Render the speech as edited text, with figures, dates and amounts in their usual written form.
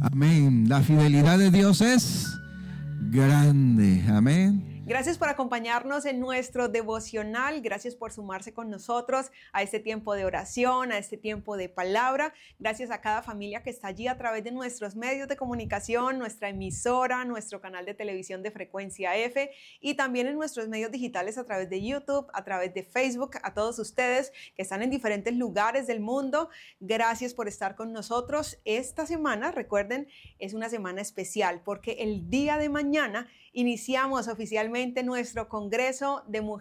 Amén. La fidelidad de Dios es grande. Amén. Gracias por acompañarnos en nuestro devocional, gracias por sumarse con nosotros a este tiempo de oración, a este tiempo de palabra. Gracias a cada familia que está allí a través de nuestros medios de comunicación, nuestra emisora, nuestro canal de televisión de Frecuencia F y también en nuestros medios digitales a través de YouTube, a través de Facebook. A todos ustedes que están en diferentes lugares del mundo, gracias por estar con nosotros. Esta semana, recuerden, es una semana especial porque el día de mañana iniciamos oficialmente nuestro Congreso de Mujeres